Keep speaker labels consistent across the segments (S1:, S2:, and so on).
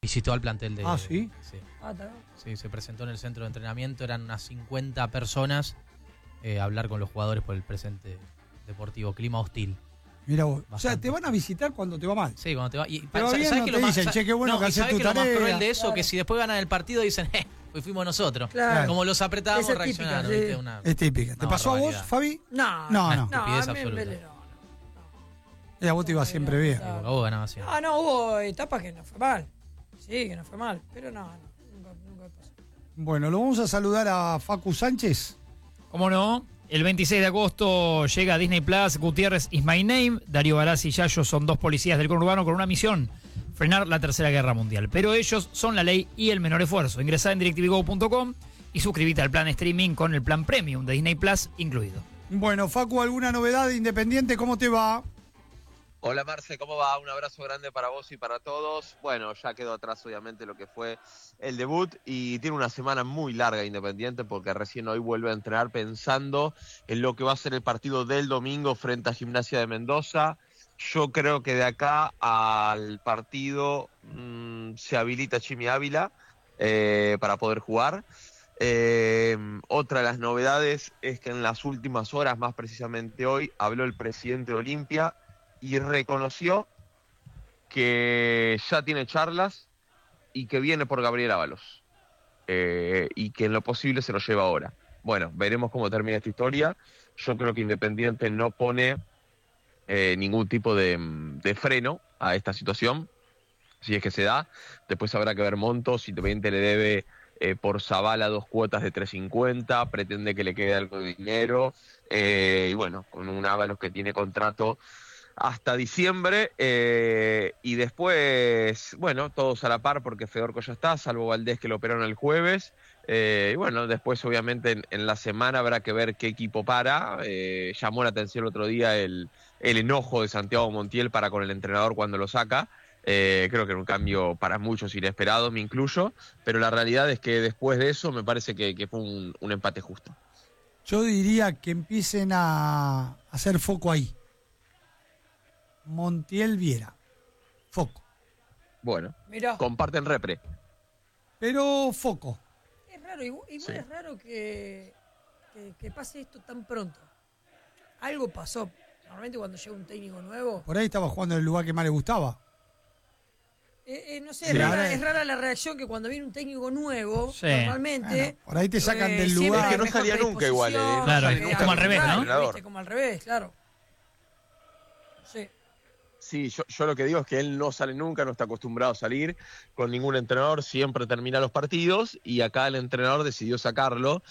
S1: Visitó al plantel de...
S2: ¿Sí?
S1: Sí.
S3: Está bien.
S1: Sí, se presentó en el centro de entrenamiento, eran unas 50 personas a hablar con los jugadores por el presente deportivo, clima hostil.
S2: Mira vos.
S1: Bastante.
S2: O sea, te van a visitar cuando te va mal.
S1: Sí, cuando te va. Y
S2: Pero bien,
S1: ¿sabes
S2: no
S1: qué
S2: te
S1: lo más,
S2: dicen, che, qué bueno que haces tu
S1: lo más
S2: tarea.
S1: cruel de eso?
S3: Claro.
S1: Que si después ganan el partido dicen, pues fuimos nosotros.
S3: Claro.
S1: Como los apretábamos,
S3: Esa es típica,
S1: reaccionaron.
S3: sí.
S1: ¿Viste? Una
S2: Es típica. ¿Te
S1: No,
S2: pasó a vos,
S1: barbaridad.
S2: Fabi?
S3: No,
S2: No.
S1: Una
S3: no,
S1: estupidez
S3: a mí en
S1: absoluta.
S3: Vélez no.
S2: A vos te iba siempre bien.
S3: Claro.
S1: Vos ganabas siempre.
S3: No, hubo etapas que no fue mal. Sí, que no fue mal, pero nunca pasó.
S2: Bueno, lo vamos a saludar a Facu Sánchez.
S4: ¿Cómo no? El 26 de agosto llega a Disney Plus Gutiérrez Is My Name. Darío Barassi y Yayo son dos policías del conurbano con una misión: frenar la Tercera Guerra Mundial. Pero ellos son la ley y el menor esfuerzo. Ingresá en DirecTVGo.com y suscríbete al plan streaming con el plan premium de Disney Plus incluido.
S2: Bueno, Facu, ¿alguna novedad de Independiente? ¿Cómo te va?
S5: Hola Marce, ¿cómo va? Un abrazo grande para vos y para todos. Bueno, ya quedó atrás obviamente lo que fue el debut y tiene una semana muy larga Independiente porque recién hoy vuelve a entrenar pensando en lo que va a ser el partido del domingo frente a Gimnasia de Mendoza. Yo creo que de acá al partido se habilita Chimi Ávila para poder jugar. Otra de las novedades es que en las últimas horas, más precisamente hoy, habló el presidente de Olimpia y reconoció que ya tiene charlas y que viene por Gabriel Ábalos y que en lo posible se lo lleva ahora. Bueno, veremos cómo termina esta historia. Yo creo que Independiente no pone ningún tipo de freno a esta situación, si es que se da. Después habrá que ver montos. Si Independiente le debe por Zavala 2 cuotas de 3.50, pretende que le quede algo de dinero, y bueno, con un Ábalos que tiene contrato hasta diciembre, y después, bueno, todos a la par porque Fedorco ya está, salvo Valdés que lo operaron el jueves, y bueno, después obviamente en la semana habrá que ver qué equipo para. Llamó la atención el otro día el enojo de Santiago Montiel para con el entrenador cuando lo saca. Creo que era un cambio para muchos inesperado, me incluyo, pero la realidad es que después de eso me parece que fue un empate justo.
S2: Yo diría que empiecen a hacer foco ahí. Montiel Viera. Foco.
S5: Bueno,
S3: Mirá,
S5: comparten repre.
S2: Pero foco.
S3: es raro, igual
S5: Sí.
S3: es raro que pase esto tan pronto. Algo pasó. Normalmente cuando llega un técnico nuevo,
S2: Por ahí estaba jugando en el lugar que más le gustaba.
S3: no sé,
S2: Sí.
S3: es rara la reacción que cuando viene un técnico nuevo,
S4: Sí.
S3: normalmente...
S2: Bueno, por ahí te sacan del
S3: siempre
S2: lugar.
S3: hay
S5: Que no
S3: mejor
S5: salía nunca igual,
S3: predisposición,
S4: Claro,
S3: que
S4: es como al revés, ¿no?
S3: contrario, ¿viste? Como al revés, claro. Sí.
S5: Sí, yo lo que digo es que él no sale nunca, no está acostumbrado a salir con ningún entrenador, siempre termina los partidos y acá el entrenador decidió sacarlo.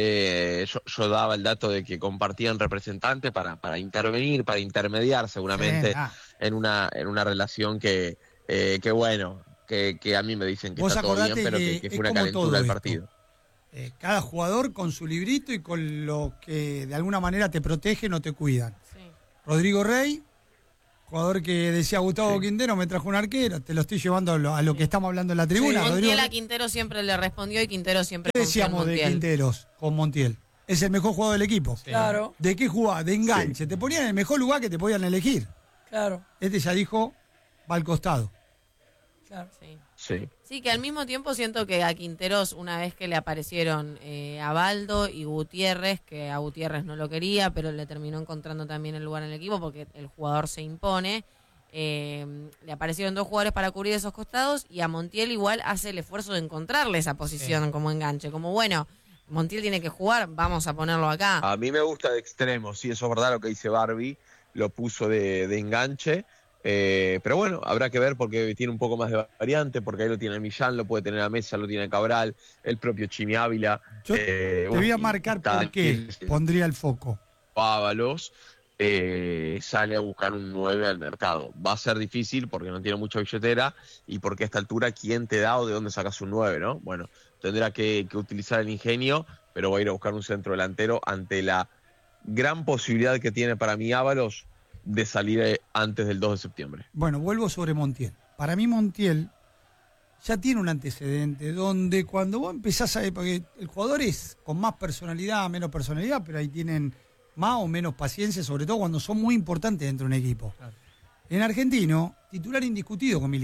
S5: Yo daba el dato de que compartían representantes para intervenir, para intermediar seguramente
S2: Sí,
S5: en una relación que bueno, que a mí me dicen que
S2: Vos
S5: está todo bien,
S2: acordate
S5: pero
S2: que
S5: que
S2: es
S5: fue una
S2: como
S5: calentura
S2: todo
S5: del
S2: esto.
S5: partido.
S2: Cada jugador con su librito y con lo que de alguna manera te protegen o te cuidan. Rodrigo Rey, jugador que decía Gustavo Quintero, me trajo un arquero, te lo estoy llevando a lo que estamos hablando en la tribuna. Rodrigo
S6: Montiel a
S2: Rey.
S6: Quintero siempre le respondió y Quintero siempre
S2: ¿Qué
S6: confió en
S2: decíamos de
S6: Montiel.
S2: Quinteros con Montiel? Es el mejor jugador del equipo.
S3: Claro,
S2: ¿De qué jugaba? De enganche. Te ponían en el mejor lugar que te podían elegir.
S3: claro,
S2: Este ya dijo, va al costado.
S3: claro.
S6: Sí.
S5: Sí.
S6: Sí, que al mismo tiempo siento que a Quinteros, una vez que le aparecieron a Baldo y Gutiérrez, que a Gutiérrez no lo quería, pero le terminó encontrando también el lugar en el equipo porque el jugador se impone, le aparecieron 2 jugadores para cubrir esos costados y a Montiel igual hace el esfuerzo de encontrarle esa posición como enganche, como bueno, Montiel tiene que jugar, vamos a ponerlo acá.
S5: A mí me gusta de extremo, sí, eso es verdad lo que dice Barbie, lo puso de enganche, pero bueno, habrá que ver porque tiene un poco más de variante, porque ahí lo tiene Millán, lo puede tener a Mesa, lo tiene Cabral, el propio Chimi Ávila.
S2: Yo te voy a marcar por qué pondría el foco.
S5: Ábalos sale a buscar un 9 al mercado. Va a ser difícil porque no tiene mucha billetera y porque a esta altura, ¿quién te da o de dónde sacas un 9, no? Bueno, tendrá que utilizar el ingenio, pero va a ir a buscar un centro delantero ante la gran posibilidad que tiene para mí Ábalos de salir antes del 2 de septiembre.
S2: Bueno, vuelvo sobre Montiel. Para mí Montiel ya tiene un antecedente donde cuando vos empezás a... Porque el jugador es con más personalidad, menos personalidad, pero ahí tienen más o menos paciencia, sobre todo cuando son muy importantes dentro de un equipo.
S1: Claro.
S2: En Argentino, titular indiscutido con Milito.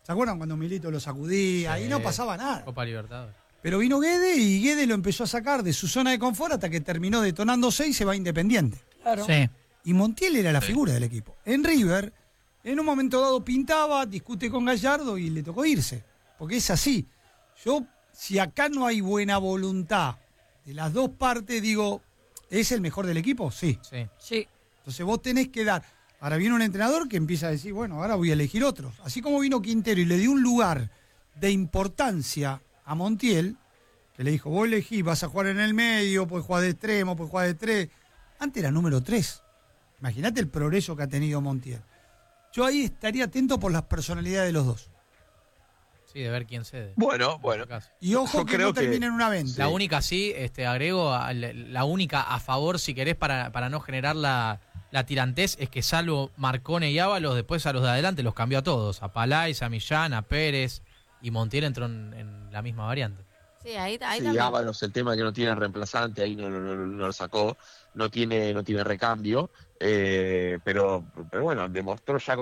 S2: ¿Se acuerdan cuando Milito lo sacudía?
S1: Sí.
S2: Y no pasaba nada.
S1: Copa Libertadores.
S2: Pero vino Guede y Guede lo empezó a sacar de su zona de confort hasta que terminó detonándose y se va a Independiente.
S3: Claro.
S4: Sí.
S2: Y Montiel era la figura del equipo. En River, en un momento dado pintaba, discute con Gallardo y le tocó irse. Porque es así. Yo, si acá no hay buena voluntad de las dos partes, digo, ¿es el mejor del equipo? Sí.
S1: Sí.
S3: Sí.
S2: Entonces vos tenés que dar. Ahora viene un entrenador que empieza a decir, bueno, ahora voy a elegir otros. Así como vino Quintero y le dio un lugar de importancia a Montiel, que le dijo, vos elegís, vas a jugar en el medio, puedes jugar de extremo, puedes jugar de 3. Antes era número 3. Imagínate el progreso que ha tenido Montiel. Yo ahí estaría atento por las personalidades de los dos.
S1: Sí, de ver quién cede.
S5: Bueno.
S2: Y ojo
S5: Yo
S2: que
S5: creo
S2: no termine en una venta.
S1: La única, sí, agrego, la única a favor, si querés, para no generar la tirantez, es que salvo Marcone y Ábalos, después a los de adelante los cambió a todos. A Palais, a Millán, a Pérez, y Montiel entró en la misma variante.
S6: Sí, ahí
S5: Sí,
S6: también.
S5: Ábalos, el tema que no tiene reemplazante, ahí no lo sacó, no tiene recambio, pero bueno, demostró ya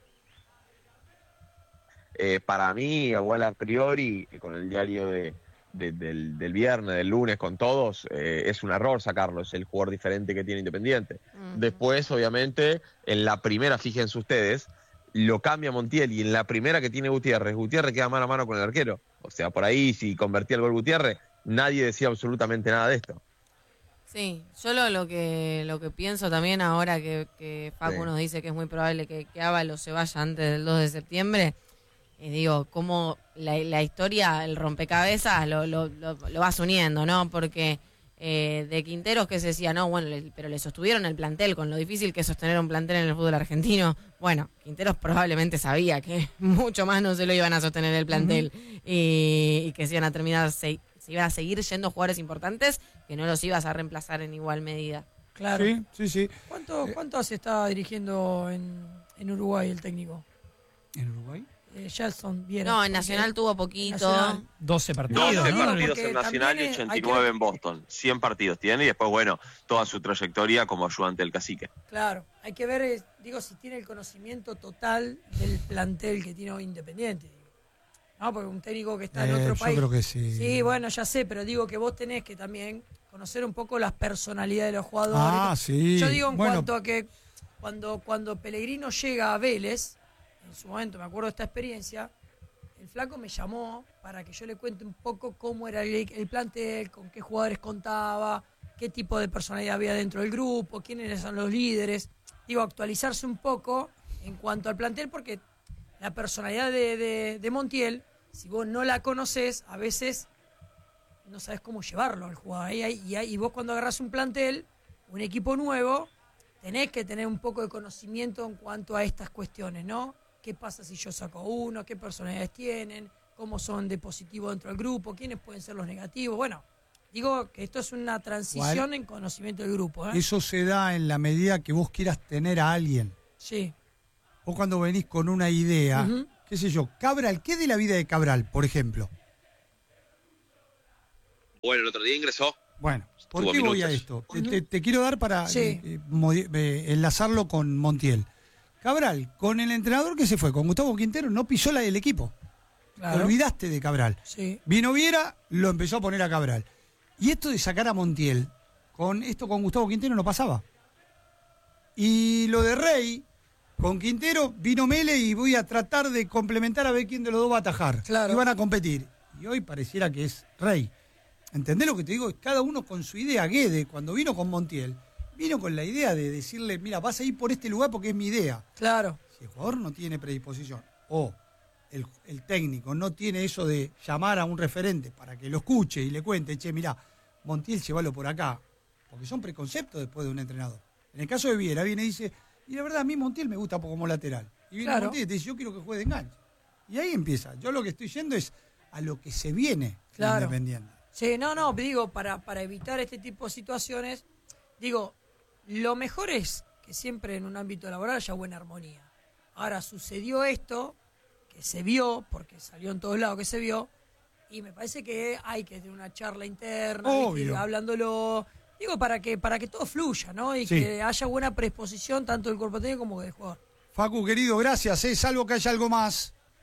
S5: para mí, igual a priori, con el diario del viernes, del lunes, con todos, es un error sacarlo, es el jugador diferente que tiene Independiente. Después, obviamente, en la primera, fíjense ustedes, lo cambia Montiel, y en la primera que tiene Gutiérrez queda mano a mano con el arquero. O sea, por ahí, si convertía el gol Gutiérrez, nadie decía absolutamente nada de esto.
S6: Sí, yo lo que pienso también ahora que Facu nos dice que es muy probable que Ábalos se vaya antes del 2 de septiembre, digo, cómo la historia, el rompecabezas, lo vas uniendo, ¿no? Porque de Quinteros que se decía, no, bueno, pero le sostuvieron el plantel, con lo difícil que es sostener un plantel en el fútbol argentino. Bueno, Quinteros probablemente sabía que mucho más no se lo iban a sostener el plantel y que se iban a terminar, se iban a seguir yendo jugadores importantes que no los ibas a reemplazar en igual medida.
S3: Claro.
S2: Sí.
S3: ¿Cuánto hace está dirigiendo en Uruguay el técnico?
S2: ¿En Uruguay?
S3: Gelson Viera.
S6: No, en Nacional tuvo poquito.
S3: Nacional.
S4: 12 partidos,
S5: 12
S4: ¿no?
S5: partidos
S3: Porque
S5: en Nacional y
S3: también
S5: 89
S3: hay
S5: en Boston. 100 partidos tiene y después, bueno, toda su trayectoria como ayudante del cacique.
S3: Claro, hay que ver, si tiene el conocimiento total del plantel que tiene hoy Independiente. No, porque un técnico que está en otro país.
S2: Yo creo que sí.
S3: Sí, bueno, ya sé, pero digo que vos tenés que también conocer un poco las personalidades de los jugadores.
S2: Ah, sí.
S3: Yo digo en
S2: Bueno,
S3: cuanto a que cuando Pellegrino llega a Vélez, en su momento me acuerdo de esta experiencia, el flaco me llamó para que yo le cuente un poco cómo era el plantel, con qué jugadores contaba, qué tipo de personalidad había dentro del grupo, quiénes eran los líderes. Digo, actualizarse un poco en cuanto al plantel, porque la personalidad de Montiel, si vos no la conocés, a veces no sabes cómo llevarlo al jugador. Y vos cuando agarrás un plantel, un equipo nuevo, tenés que tener un poco de conocimiento en cuanto a estas cuestiones, ¿no? ¿Qué pasa si yo saco uno? ¿Qué personalidades tienen? ¿Cómo son de positivo dentro del grupo? ¿Quiénes pueden ser los negativos? Bueno, digo que esto es una transición en conocimiento del grupo, ¿eh?
S2: Eso se da en la medida que vos quieras tener a alguien.
S3: Sí.
S2: Vos cuando venís con una idea, qué sé yo, Cabral, ¿qué de la vida de Cabral, por ejemplo?
S5: Bueno, el otro día ingresó.
S2: Bueno, ¿por
S5: Tuvo
S2: qué voy a
S5: minutos.
S2: esto? Te quiero dar para enlazarlo con Montiel. Cabral, con el entrenador que se fue, con Gustavo Quintero, no pisó la del equipo.
S3: Claro.
S2: Te olvidaste de Cabral.
S3: Sí.
S2: Vino Viera, lo empezó a poner a Cabral. Y esto de sacar a Montiel, con Gustavo Quintero no pasaba. Y lo de Rey, con Quintero, vino Mele y voy a tratar de complementar a ver quién de los dos va a atajar.
S3: Claro.
S2: Y van a competir. Y hoy pareciera que es Rey. ¿Entendés lo que te digo? Cada uno con su idea. Guede, cuando vino con Montiel, vino con la idea de decirle, mira, vas a ir por este lugar porque es mi idea.
S3: Claro.
S2: Si el jugador no tiene predisposición o el técnico no tiene eso de llamar a un referente para que lo escuche y le cuente, che, mira, Montiel, llévalo por acá. Porque son preconceptos después de un entrenador. En el caso de Viera, viene y dice, y la verdad a mí Montiel me gusta como lateral. Y viene
S3: Claro.
S2: Montiel y te dice, yo quiero que juegue de enganche. Y ahí empieza. Yo lo que estoy yendo es a lo que se viene
S3: Claro.
S2: Independiente.
S3: Sí, no, digo, para evitar este tipo de situaciones, digo, lo mejor es que siempre en un ámbito laboral haya buena armonía. Ahora sucedió esto, que se vio, porque salió en todos lados que se vio, y me parece que hay que tener una charla interna,
S2: Obvio.
S3: ¿viste? Hablándolo, digo, para que todo fluya, ¿no? Y
S2: Sí.
S3: que haya buena predisposición tanto del cuerpo técnico como del jugador.
S2: Facu, querido, gracias. Salvo que haya algo más.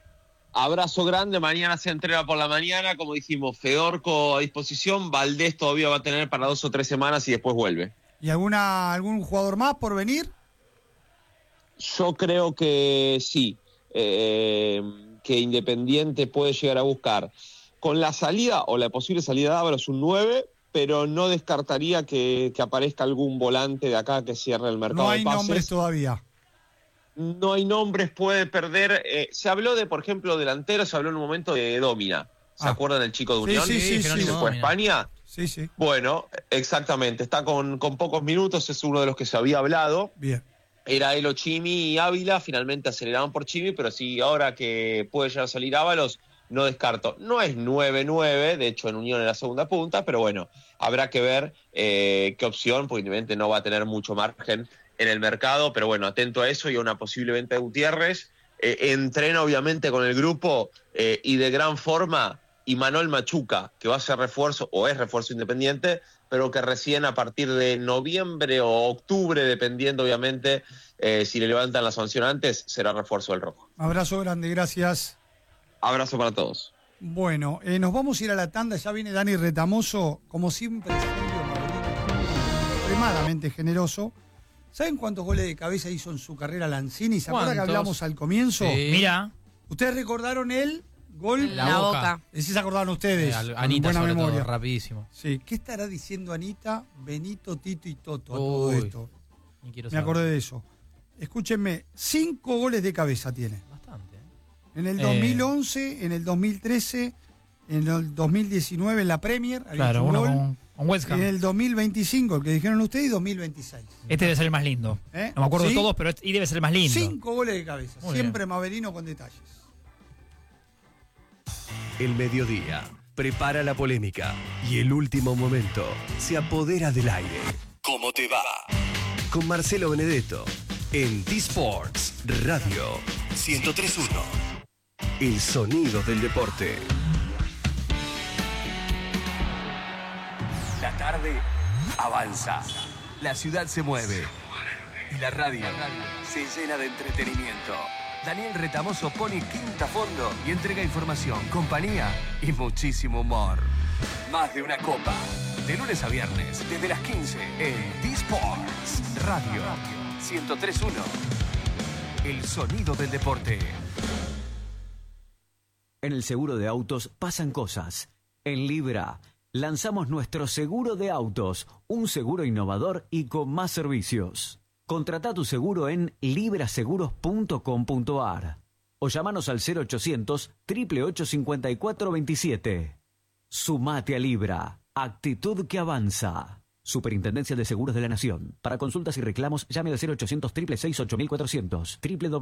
S5: Abrazo grande, mañana se entrena por la mañana, como dijimos, Fedorco a disposición, Valdés todavía va a tener para 2 o 3 semanas y después vuelve.
S2: ¿Y algún jugador más por venir?
S5: Yo creo que sí, que Independiente puede llegar a buscar con la salida o la posible salida de Ábalos un 9, pero no descartaría que aparezca algún volante de acá que cierre el mercado de pases.
S2: No hay nombres todavía.
S5: No hay nombres, puede perder. Se habló de, por ejemplo, delantero, se habló en un momento de Dómina. ¿Se acuerdan del chico de Unión?
S2: Sí,
S5: que fue a España.
S2: Sí.
S5: Bueno, exactamente. Está con pocos minutos, es uno de los que se había hablado.
S2: Bien.
S5: Era él o Chimi y Ávila, finalmente aceleraban por Chimi, pero sí, ahora que puede llegar a salir Ábalos, no descarto. No es 9-9, de hecho en Unión en la segunda punta, pero bueno, habrá que ver qué opción, porque evidentemente no va a tener mucho margen en el mercado, pero bueno, atento a eso y a una posible venta de Gutiérrez. Entrena obviamente con el grupo y de gran forma Imanol Machuca, que va a ser refuerzo, o es refuerzo Independiente, pero que recién a partir de noviembre o octubre, dependiendo obviamente si le levantan la sanción antes, será refuerzo del Rojo.
S2: Abrazo grande, gracias.
S5: Abrazo para todos.
S2: Bueno, nos vamos a ir a la tanda, ya viene Dani Retamoso, como siempre, extremadamente generoso. ¿Saben cuántos goles de cabeza hizo en su carrera Lanzini? ¿Se acuerdan que hablamos al comienzo?
S1: Sí.
S4: Mira.
S2: ¿Ustedes recordaron el gol?
S6: La Boca.
S2: Sí se acordaron ustedes.
S1: Anita,
S2: buena
S1: sobre
S2: memoria.
S1: todo, rapidísimo.
S2: Sí. ¿Qué estará diciendo Anita, Benito, Tito y Toto a todo esto? Me acordé de eso. Escúchenme, 5 goles de cabeza tiene.
S1: Bastante.
S2: En el 2011, en el 2013, en el 2019 en la Premier.
S4: Claro, uno con West Ham.
S2: En el 2025, el que dijeron ustedes, y 2026.
S4: Este debe ser el más lindo. No me acuerdo de todos, pero y debe ser el más lindo.
S2: 5 goles de cabeza.
S4: Muy
S2: Siempre
S4: bien.
S2: Maverino con detalles.
S7: El mediodía prepara la polémica y el último momento se apodera del aire. ¿Cómo te va? Con Marcelo Benedetto en T-Sports Radio 103.1. El sonido del deporte. La tarde avanza. La ciudad se mueve. Y la radio se llena de entretenimiento. Daniel Retamoso pone quinta fondo y entrega información, compañía y muchísimo humor. Más de una copa. De lunes a viernes, desde las 15 en D-Sports Radio 103.1. El sonido del deporte.
S8: En el seguro de autos pasan cosas. En Libra lanzamos nuestro seguro de autos, un seguro innovador y con más servicios. Contrata tu seguro en libraseguros.com.ar o llámanos al 0800-888-5427. Sumate a Libra, actitud que avanza. Superintendencia de Seguros de la Nación. Para consultas y reclamos, llame al 0800-666-8400,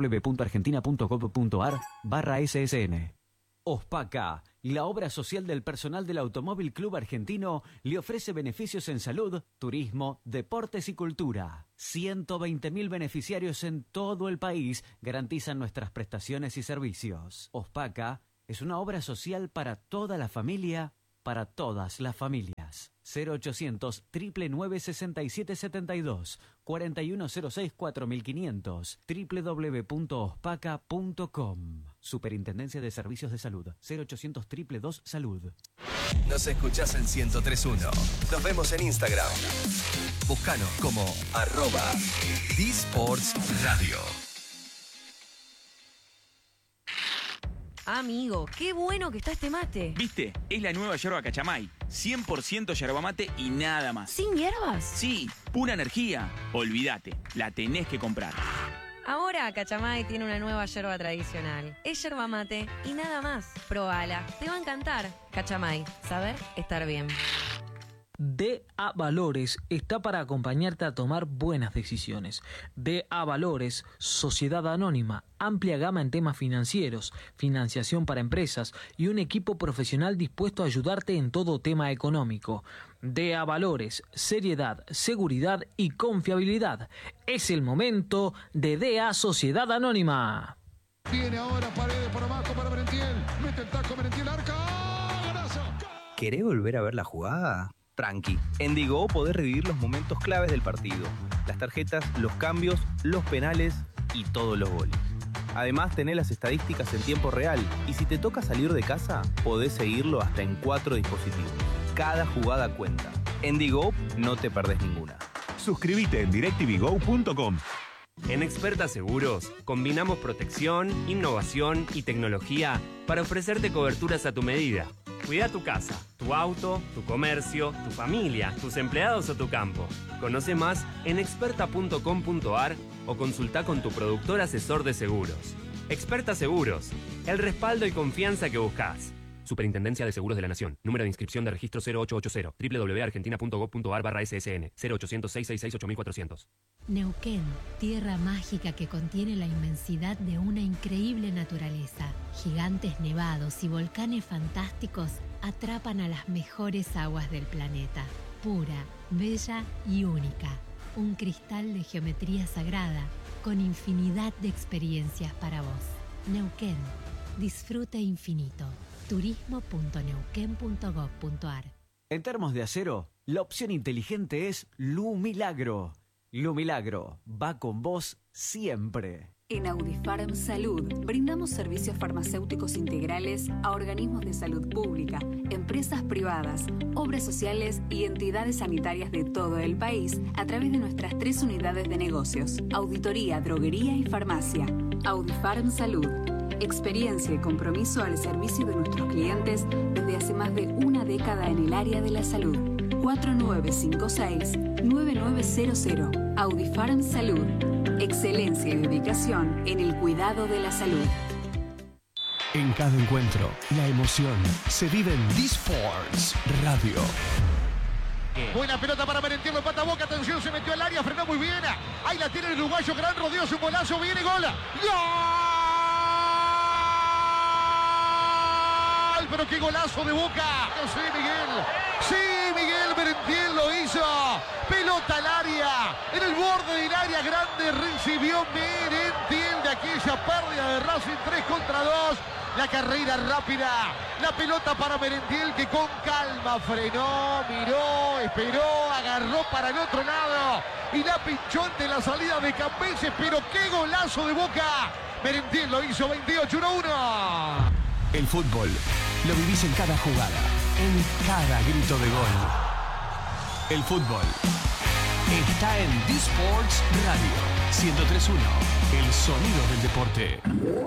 S8: www.argentina.gov.ar/SSN. Ospaca, la obra social del personal del Automóvil Club Argentino, le ofrece beneficios en salud, turismo, deportes y cultura. 120.000 beneficiarios en todo el país garantizan nuestras prestaciones y servicios. Ospaca es una obra social para toda la familia, para todas las familias. 0800-999-6772, 4106-4500, www.ospaca.com. Superintendencia de Servicios de Salud, 0800-222-SALUD.
S7: Nos escuchás en 103.1. Nos vemos en Instagram. Búscanos como @DSportsRadio.
S9: Amigo, qué bueno que está este mate.
S10: ¿Viste? Es la nueva yerba Cachamay. 100% yerba mate y nada más.
S9: ¿Sin hierbas?
S10: Sí, pura energía. Olvídate, la tenés que comprar.
S9: Ahora Cachamay tiene una nueva yerba tradicional. Es yerba mate y nada más. Probala, te va a encantar. Cachamay, saber estar bien.
S11: DA Valores está para acompañarte a tomar buenas decisiones. DA Valores, Sociedad Anónima, amplia gama en temas financieros, financiación para empresas y un equipo profesional dispuesto a ayudarte en todo tema económico. DA Valores, seriedad, seguridad y confiabilidad. Es el momento de DA Sociedad Anónima.
S12: Viene ahora Paredes por abajo para Merentiel. Mete el taco Merentiel, arca. ¡Golazo!
S13: ¿Querés volver a ver la jugada? Tranqui, en Digo podés revivir los momentos claves del partido, las tarjetas, los cambios, los penales y todos los goles. Además, tenés las estadísticas en tiempo real y si te toca salir de casa, podés seguirlo hasta en 4 dispositivos. Cada jugada cuenta. En Digo no te perdés ninguna.
S14: Suscríbete en directvgo.com.
S15: En Experta Seguros, combinamos protección, innovación y tecnología para ofrecerte coberturas a tu medida. Cuida tu casa, tu auto, tu comercio, tu familia, tus empleados o tu campo. Conoce más en experta.com.ar o consulta con tu productor asesor de seguros. Experta Seguros, el respaldo y confianza que buscas. Superintendencia de Seguros de la Nación. Número de inscripción de registro 0880. www.argentina.gov.ar/ssn. 0800-666-8400.
S16: Neuquén, tierra mágica que contiene la inmensidad de una increíble naturaleza. Gigantes nevados y volcanes fantásticos atrapan a las mejores aguas del planeta. Pura, bella y única. Un cristal de geometría sagrada con infinidad de experiencias para vos. Neuquén, disfrute infinito. turismo.neuquén.gov.ar.
S8: En Termos de Acero, la opción inteligente es Lumilagro. Lumilagro va con vos siempre.
S17: En Audifarm Salud brindamos servicios farmacéuticos integrales a organismos de salud pública, empresas privadas, obras sociales y entidades sanitarias de todo el país a través de nuestras 3 unidades de negocios: auditoría, droguería y farmacia. Audifarm Salud. Experiencia y compromiso al servicio de nuestros clientes desde hace más de una década en el área de la salud. 4956-9900. Audifarm Salud. Excelencia y dedicación en el cuidado de la salud.
S14: En cada encuentro, la emoción se vive en D-Sports Radio.
S12: Buena pelota para Merentiel, pata Boca, atención, se metió al área, frenó muy bien. Ahí la tiene el uruguayo, gran rodeo, su golazo, viene gol. ¡Gol! Pero qué golazo de Boca. Sí, Miguel. Sí, Miguel Merentiel lo hizo. Pelota al área. En el borde del área grande recibió Merentiel de aquella pérdida de Racing 3 contra 2. La carrera rápida. La pelota para Merentiel que con calma frenó, miró, esperó, agarró para el otro lado. Y la pinchó ante la salida de Campeses. Pero qué golazo de Boca. Merentiel lo hizo 28-1.
S14: El fútbol lo vivís en cada jugada, en cada grito de gol. El fútbol está en D-Sports Radio 103.1, el sonido del deporte.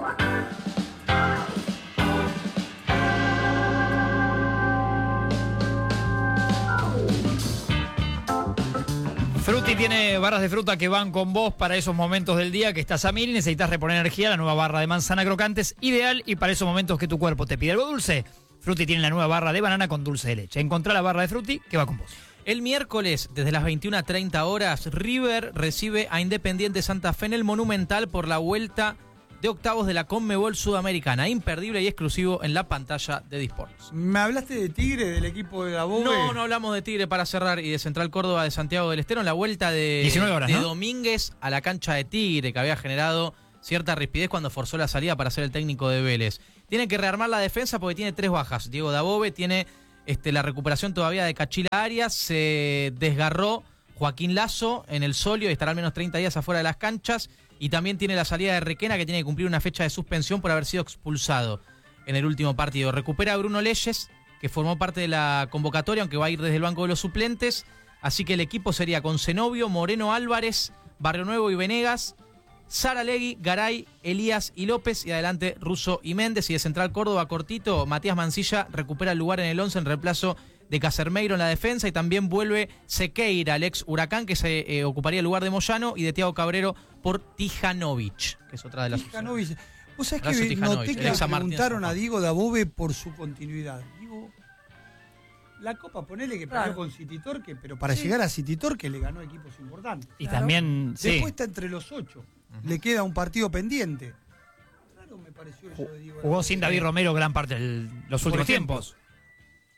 S4: Frutti tiene barras de fruta que van con vos para esos momentos del día que estás a mil y necesitas reponer energía. La nueva barra de manzana crocante es ideal y para esos momentos que tu cuerpo te pide algo dulce. Frutti tiene la nueva barra de banana con dulce de leche. Encontrá la barra de Frutti que va con vos.
S1: El miércoles, desde las 21:30 horas, River recibe a Independiente Santa Fe en el Monumental por la vuelta de octavos de la Conmebol Sudamericana. Imperdible y exclusivo en la pantalla de D-Sports.
S2: ¿Me hablaste de Tigre, del equipo de Dabove?
S1: No hablamos de Tigre para cerrar y de Central Córdoba de Santiago del Estero en la vuelta de
S4: 19 horas, ¿no?
S1: Domínguez a la cancha de Tigre, que había generado cierta rispidez cuando forzó la salida para ser el técnico de Vélez. Tiene que rearmar la defensa porque tiene 3 bajas. Diego Dabove tiene la recuperación todavía de Cachila Arias, se desgarró Joaquín Lazo en el solio y estará al menos 30 días afuera de las canchas. Y también tiene la salida de Requena, que tiene que cumplir una fecha de suspensión por haber sido expulsado en el último partido. Recupera a Bruno Leyes, que formó parte de la convocatoria, aunque va a ir desde el banco de los suplentes. Así que el equipo sería con Zenobio, Moreno Álvarez, Barrio Nuevo y Venegas, Saralegui, Garay, Elías y López, y adelante Russo y Méndez. Y de Central Córdoba, cortito, Matías Mancilla recupera el lugar en el 11 en reemplazo de Casermeiro en la defensa, y también vuelve Sequeira, el ex Huracán, que se ocuparía el lugar de Moyano, y de Thiago Cabrero por Tijanovic, que es otra de las
S2: Tijanovic. Vos sabés que noté que le preguntaron a Diego Dabove por su continuidad. Digo, la Copa, ponele que perdió con City Torque, pero para llegar a City Torque le ganó equipos importantes.
S4: Y también,
S2: después está entre los 8. Le queda un partido pendiente. Raro me pareció eso de Diego
S4: Jugó sin David Romero gran parte de los últimos tiempos.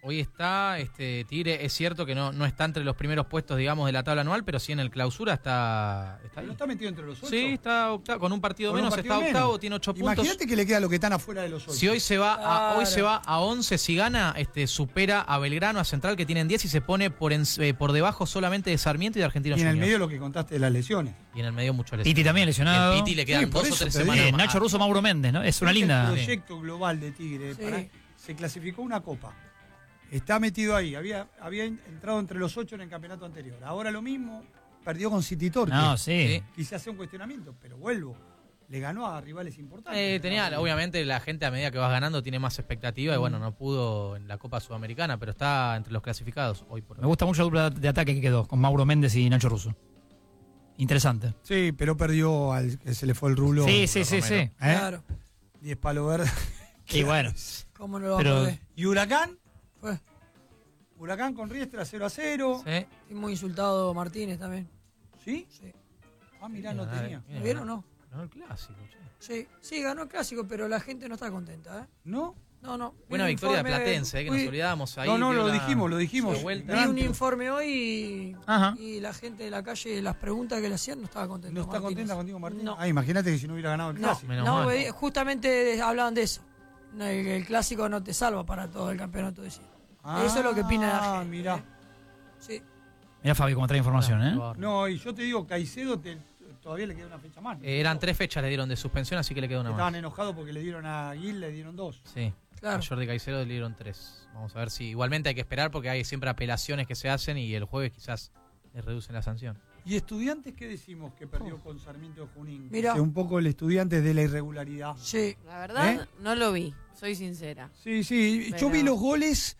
S1: Hoy está Tigre, es cierto que no está entre los primeros puestos, digamos, de la tabla anual, pero sí en el clausura está ahí.
S2: ¿No está metido entre los 8?
S1: Sí, está octavo, con un partido menos, está octavo, tiene 8 puntos.
S2: Imagínate que le queda lo que están afuera de los 8.
S1: Si hoy se va a 11, si gana, supera a Belgrano, a Central, que tienen 10 y se pone por debajo solamente de Sarmiento y de Argentinos
S2: Y en el
S1: Juniors.
S2: medio lo que contaste de las lesiones.
S1: Y en el medio mucho lesiones.
S4: Piti también lesionado.
S1: El Piti le quedan 2 o 3 semanas más.
S4: Nacho Russo, Mauro Méndez, ¿no? Es una linda.
S2: El proyecto global de Tigre. Se clasificó una copa. Está metido ahí. Había entrado entre los 8 en el campeonato anterior. Ahora lo mismo. Perdió con City Torque.
S4: No, sí.
S2: Quise hacer un cuestionamiento, pero vuelvo. Le ganó a rivales importantes.
S1: Obviamente la gente a medida que vas ganando tiene más expectativa y bueno, no pudo en la Copa Sudamericana, pero está entre los clasificados hoy por hoy.
S4: Me gusta mucho la dupla de ataque que quedó con Mauro Méndez y Nacho Russo. Interesante.
S2: Sí, pero perdió al que se le fue el rulo.
S4: Sí.
S3: Claro.
S2: 10 palos verdes.
S4: Y bueno.
S3: ¿Cómo no lo va a perder?
S2: ¿Y Huracán?
S3: Fue.
S2: Huracán con Riestra 0-0.
S1: Sí.
S3: Y muy insultado Martínez también.
S2: ¿Sí?
S3: Sí.
S2: Ah, mirá, no tenía.
S3: ¿Lo vieron o no?
S1: Ganó el clásico.
S3: Sí, ganó el clásico, pero la gente no está contenta, ¿eh?
S2: ¿No?
S3: No.
S1: Buena victoria de Platense, que nos olvidábamos ahí.
S2: No, lo dijimos.
S3: Vi un informe hoy y la gente de la calle, las preguntas que le hacían, no estaba contenta.
S2: ¿No está contenta contigo, Martín?
S3: No.
S2: Ah, imagínate que si no hubiera ganado el clásico.
S3: Justamente hablaban de eso. El clásico no te salva para todo el campeonato de sí. Eso es lo que opina la gente.
S2: Mirá.
S3: Sí.
S4: Mirá, Fabi, cómo trae información, ¿eh?
S2: No, y yo te digo, Caicedo todavía le queda una fecha más.
S1: Eran 3 fechas le dieron de suspensión, así que le quedó una más.
S2: Estaban enojados porque le dieron a Gil, le dieron 2.
S1: Sí.
S3: Claro.
S1: A Jordi Caicedo le dieron 3. Vamos a ver si. Igualmente hay que esperar porque hay siempre apelaciones que se hacen y el jueves quizás le reducen la sanción.
S2: ¿Y Estudiantes qué decimos que perdió con Sarmiento de Junín?
S3: Mira.
S2: Un poco el Estudiantes de la irregularidad.
S3: Sí.
S6: La verdad, no lo vi, soy sincera.
S2: Sí. Yo vi los goles,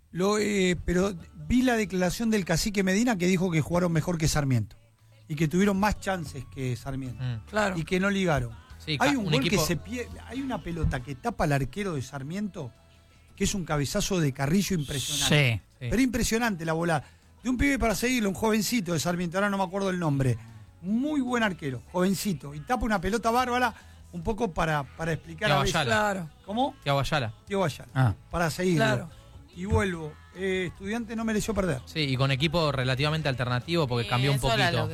S2: pero vi la declaración del cacique Medina que dijo que jugaron mejor que Sarmiento. Y que tuvieron más chances que Sarmiento.
S3: Claro.
S2: Y que no ligaron.
S1: Sí,
S2: hay un gol
S1: equipo...
S2: que se pierde, hay una pelota que tapa al arquero de Sarmiento, que es un cabezazo de Carrillo impresionante.
S4: Sí.
S2: Pero impresionante la bola. De un pibe para seguirlo, un jovencito de Sarmiento, ahora no me acuerdo el nombre. Muy buen arquero, jovencito. Y tapa una pelota bárbara, un poco para explicar
S1: Tiago
S2: a veces.
S1: Ayala.
S3: Claro.
S2: ¿Cómo?
S1: Tiago Ayala.
S2: Para seguirlo.
S3: Claro.
S2: Y vuelvo. Estudiante no mereció perder.
S1: Sí, y con equipo relativamente alternativo porque cambió un poquito.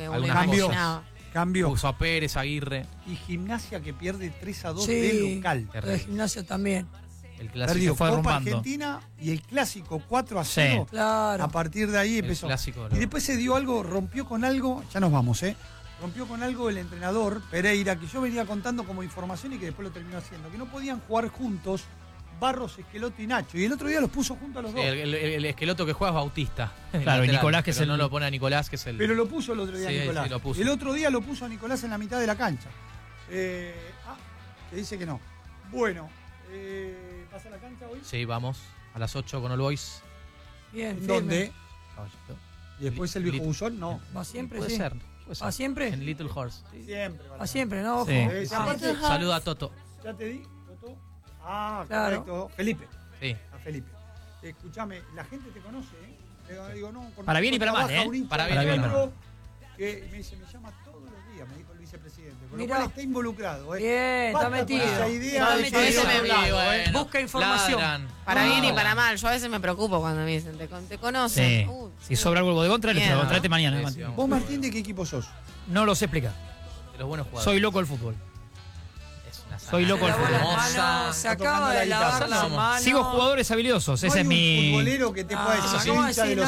S2: Cambió.
S1: Puso a Pérez, Aguirre.
S2: Y Gimnasia que pierde 3-2
S3: Sí,
S2: de local.
S3: de Gimnasia también.
S1: El clásico
S2: Perdió
S4: fue
S2: Copa
S4: derrumbando.
S2: Argentina y el clásico 4-0.
S4: Sí.
S3: Claro.
S2: A partir de ahí empezó.
S1: Clásico,
S2: y después se dio algo, rompió con algo, ya nos vamos, rompió con algo el entrenador Pereira, que yo venía contando como información y que después lo terminó haciendo, que no podían jugar juntos Barros, Esqueloto y Nacho. Y el otro día los puso juntos a los dos.
S1: El Esqueloto que juega es Bautista.
S4: Claro, y Nicolás, que es el...
S1: No lo pone a Nicolás, que es el...
S2: Pero lo puso el otro día
S1: Sí,
S2: Nicolás.
S1: sí, lo puso.
S2: El otro día lo puso a Nicolás en la mitad de la cancha. Que dice que no. Bueno, ¿pasa la cancha hoy?
S1: Sí, vamos. A las 8 con All Boys.
S3: Bien,
S2: ¿Dónde?
S1: Caballito.
S2: ¿Y después el viejo buzón? No.
S3: ¿Va siempre?
S1: Puede
S3: Sí.
S1: ser.
S3: ¿Va siempre?
S1: En Little Horse. Sí.
S2: Siempre.
S3: ¿Va siempre? No, ojo.
S4: Sí.
S2: Aparte,
S1: Saluda a Toto.
S2: ya te di, Toto. Ah,
S3: Claro.
S2: correcto. Felipe.
S1: Sí.
S2: A Felipe. Escúchame, la gente te conoce, Le digo, no,
S4: Para bien y para mal,
S2: trabaja un hincha
S1: Para
S2: de
S1: bien y para
S2: Metro que me dice, me llama todos los días, me dijo el vicepresidente. Por lo
S3: Mirá.
S2: cual está involucrado,
S3: Bien, está
S2: Basta
S3: metido.
S2: con esa idea
S3: Está
S2: de
S3: metido.
S2: que
S6: Ese me
S2: hablado,
S1: bueno.
S3: Busca información.
S1: Ladran.
S6: Para bien y
S1: No.
S6: para mal. Yo a veces me preocupo cuando me dicen, te conocen.
S4: Sí. Si sobra algo de contra,
S6: Miedo.
S4: tráete mañana.
S1: Sí,
S4: Martín.
S1: sí,
S2: ¿Vos, Martín, de qué equipo sos?
S4: No lo sé explicar.
S1: De los buenos jugadores.
S4: Soy loco del fútbol.
S1: Es una
S4: Soy loco del
S3: Pero
S4: fútbol.
S3: bueno,
S1: Hermosa.
S3: se acaba de lavar la mano.
S4: Sigo jugadores habilidosos.
S2: No
S4: Ese
S2: hay
S4: es
S2: un
S4: mi...
S2: futbolero que te pueda decir,
S3: ¿cómo
S2: soy hincha de
S3: decir?
S2: los